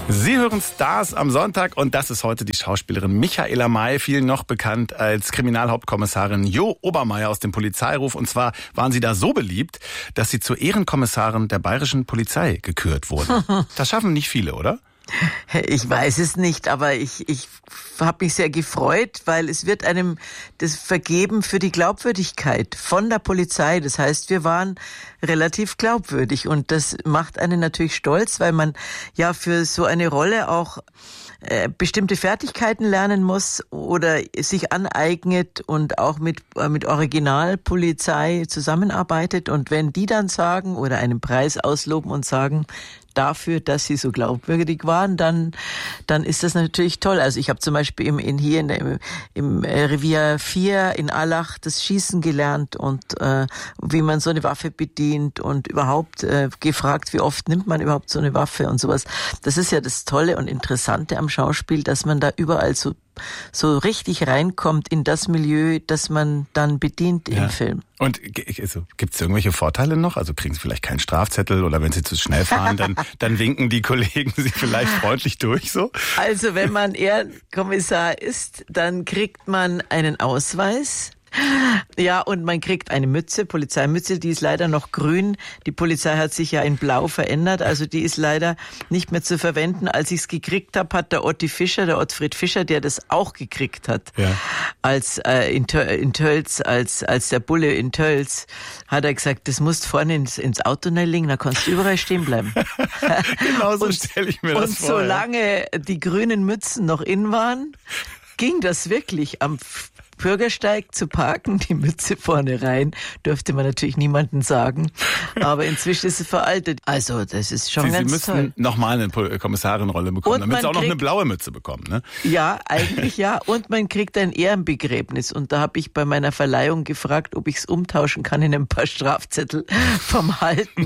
Sie hören Stars am Sonntag und das ist heute die Schauspielerin Michaela May, vielen noch bekannt als Kriminalhauptkommissarin Jo Obermeier aus dem Polizeiruf. Und zwar waren Sie da so beliebt, dass Sie zur Ehrenkommissarin der bayerischen Polizei gekürt wurden. Das schaffen nicht viele, oder? Ich weiß es nicht, aber ich habe mich sehr gefreut, weil es wird einem das vergeben für die Glaubwürdigkeit von der Polizei. Das heißt, wir waren relativ glaubwürdig und das macht einen natürlich stolz, weil man ja für so eine Rolle auch bestimmte Fertigkeiten lernen muss oder sich aneignet und auch mit Originalpolizei zusammenarbeitet. Und wenn die dann sagen oder einen Preis ausloben und sagen, dafür, dass sie so glaubwürdig waren, dann ist das natürlich toll. Also ich habe zum Beispiel im Revier 4 in Allach das Schießen gelernt und wie man so eine Waffe bedient und überhaupt gefragt, wie oft nimmt man überhaupt so eine Waffe und sowas. Das ist ja das Tolle und Interessante am Schauspiel, dass man da überall so richtig reinkommt in das Milieu, das man dann bedient im Film. Und also, gibt es irgendwelche Vorteile noch? Also kriegen Sie vielleicht keinen Strafzettel oder wenn Sie zu schnell fahren, dann winken die Kollegen Sie vielleicht freundlich durch so? Also wenn man Ehrenkommissar ist, dann kriegt man einen Ausweis. Ja, und man kriegt eine Mütze, Polizeimütze, die ist leider noch grün. Die Polizei hat sich ja in Blau verändert, also die ist leider nicht mehr zu verwenden. Als ich es gekriegt habe, hat der Ottfried Fischer, der das auch gekriegt hat, als in Tölz, als der Bulle in Tölz, hat er gesagt, das musst vorne ins Auto legen, da kannst du überall stehen bleiben. Genau so stelle ich mir das vor. Und solange die grünen Mützen noch in waren, ging das wirklich am Bürgersteig zu parken, die Mütze vorne rein, dürfte man natürlich niemandem sagen. Aber inzwischen ist es veraltet. Also das ist schon ganz toll. Sie müssen nochmal eine Kommissarinrolle bekommen, damit Sie auch noch eine blaue Mütze bekommen, ne? Ja, eigentlich ja. Und man kriegt ein Ehrenbegräbnis. Und da habe ich bei meiner Verleihung gefragt, ob ich es umtauschen kann in ein paar Strafzettel vom Halten.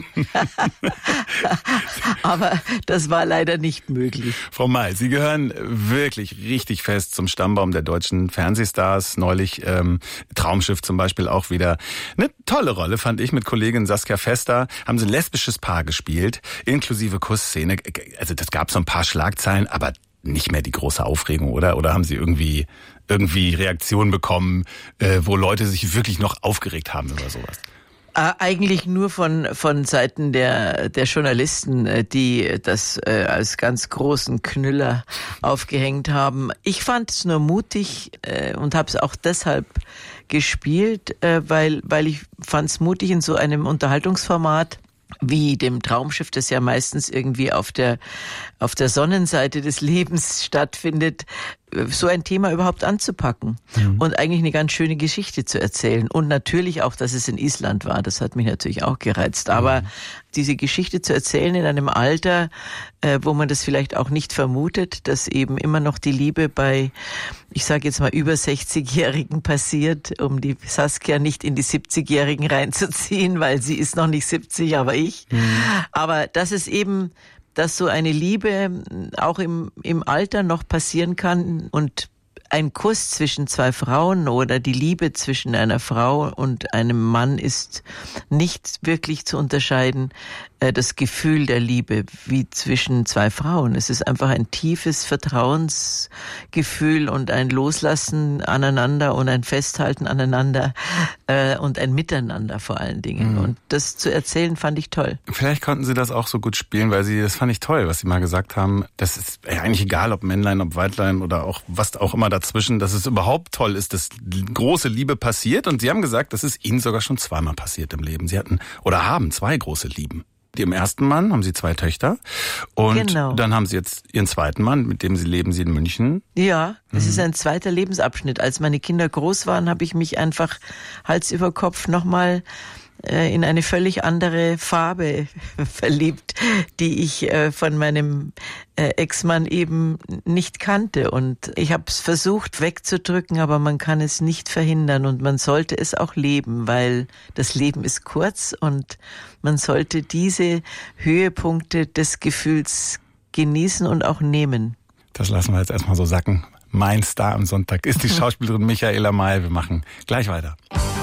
Aber das war leider nicht möglich. Frau May, Sie gehören wirklich richtig fest zum Stammbaum der deutschen Fernsehstars. Neulich Traumschiff zum Beispiel auch wieder eine tolle Rolle, fand ich, mit Kollegin Saskia Fester. Haben sie ein lesbisches Paar gespielt, inklusive Kussszene. Also das gab so ein paar Schlagzeilen, aber nicht mehr die große Aufregung, oder? Oder haben sie irgendwie Reaktionen bekommen, wo Leute sich wirklich noch aufgeregt haben über sowas? Eigentlich nur von Seiten der Journalisten, die das als ganz großen Knüller aufgehängt haben. Ich fand es nur mutig und habe es auch deshalb gespielt, weil ich fand es mutig in so einem Unterhaltungsformat wie dem Traumschiff, das ja meistens irgendwie auf der Sonnenseite des Lebens stattfindet, so ein Thema überhaupt anzupacken und eigentlich eine ganz schöne Geschichte zu erzählen. Und natürlich auch, dass es in Island war, das hat mich natürlich auch gereizt. Aber diese Geschichte zu erzählen in einem Alter, wo man das vielleicht auch nicht vermutet, dass eben immer noch die Liebe bei, ich sage jetzt mal, über 60-Jährigen passiert, um die Saskia nicht in die 70-Jährigen reinzuziehen, weil sie ist noch nicht 70, aber ich. Aber das ist eben, dass so eine Liebe auch im Alter noch passieren kann und ein Kuss zwischen zwei Frauen oder die Liebe zwischen einer Frau und einem Mann ist nicht wirklich zu unterscheiden, das Gefühl der Liebe wie zwischen zwei Frauen. Es ist einfach ein tiefes Vertrauensgefühl und ein Loslassen aneinander und ein Festhalten aneinander und ein Miteinander vor allen Dingen. Und das zu erzählen fand ich toll. Vielleicht konnten Sie das auch so gut spielen, weil das fand ich toll, was Sie mal gesagt haben. Das ist eigentlich egal, ob Männlein, ob Weiblein oder auch was auch immer dazwischen, dass es überhaupt toll ist, dass große Liebe passiert. Und Sie haben gesagt, das ist Ihnen sogar schon zweimal passiert im Leben. Sie haben zwei große Lieben. Ihrem ersten Mann haben Sie zwei Töchter und dann haben Sie jetzt Ihren zweiten Mann, mit dem leben Sie in München. Ja, es ist ein zweiter Lebensabschnitt. Als meine Kinder groß waren, habe ich mich einfach Hals über Kopf nochmal in eine völlig andere Farbe verliebt, die ich von meinem Ex-Mann eben nicht kannte. Und ich habe es versucht wegzudrücken, aber man kann es nicht verhindern und man sollte es auch leben, weil das Leben ist kurz und man sollte diese Höhepunkte des Gefühls genießen und auch nehmen. Das lassen wir jetzt erstmal so sacken. Mein Star am Sonntag ist die Schauspielerin Michaela May. Wir machen gleich weiter.